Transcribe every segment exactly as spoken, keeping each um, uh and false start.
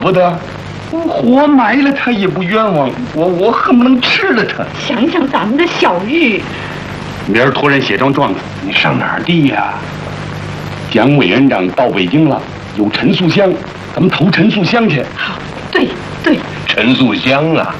不得，活埋了他也不冤枉，我我恨不能吃了他。 想想咱们的小玉， 明儿托人写张状子，你上哪儿递呀？蒋委员长到北京了，有陈素香，咱们投陈素香去。 好，对对， 陈素香啊，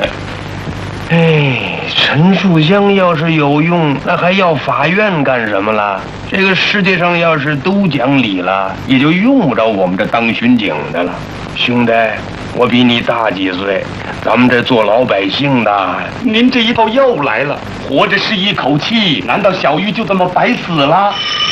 哎，陈素香要是有用，那还要法院干什么了？这个世界上要是都讲理了，也就用不着我们这当巡警的了。兄弟，我比你大几岁，咱们这做老百姓的， 您这一套又来了，活着是一口气，难道小玉就这么白死了？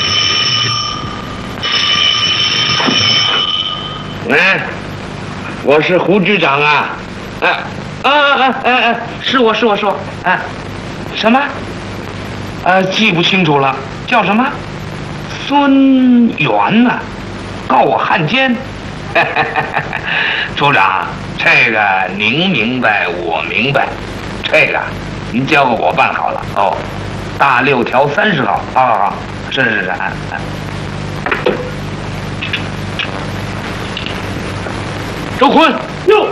哎，我是胡局长啊！哎，啊啊哎哎，是我是我是我，哎，什么？呃，记不清楚了，叫什么？孙元呐，告我汉奸。处长，这个您明白，我明白，这个您交给我办好了哦。大六条三十号，好好好，是是是，哎哎。周坤，哟，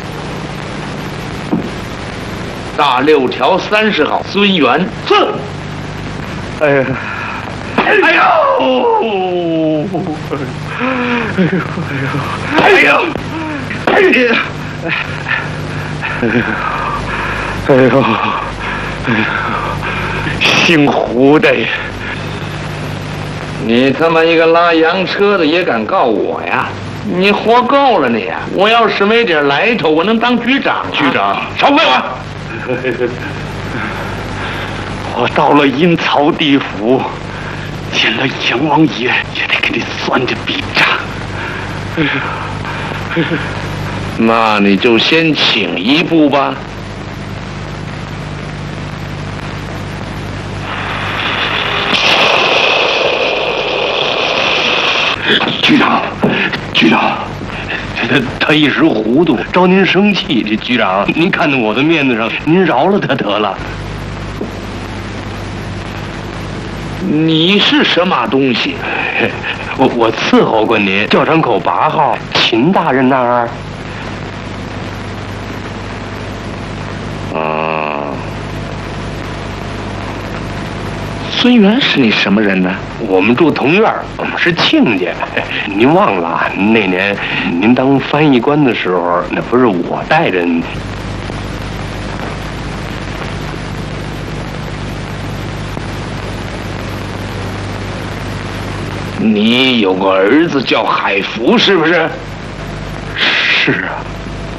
大六条三十号，孙元，是。哎呀，哎呦，哎呦，哎呦，哎呦，哎呀，哎呦，哎呦，姓胡的呀！你他妈一个拉洋车的也敢告我呀？你活够了你呀！我要是没点来头，我能当局长、啊？ 局长， 少废话！ 我到了阴曹地府，见了阎王爷，也得给你算这笔账。 那你就先请一步吧。 局长，局长，他他一时糊涂，招您生气。这局长，您看在我的面子上，您饶了他得了。 你是什么东西？ 我我伺候过您，教场口八号，秦大人那儿。 啊，孙元是你什么人呢？ 我们住同院，我们是亲家。您忘了那年您当翻译官的时候，那不是我带着你。 你有个儿子叫海福，是不是？ 是啊。